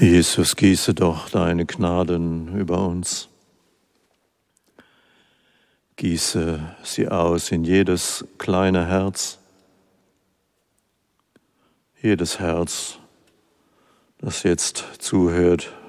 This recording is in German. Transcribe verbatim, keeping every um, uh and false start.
Jesus, gieße doch deine Gnaden über uns. Gieße sie aus in jedes kleine Herz, jedes Herz, das jetzt zuhört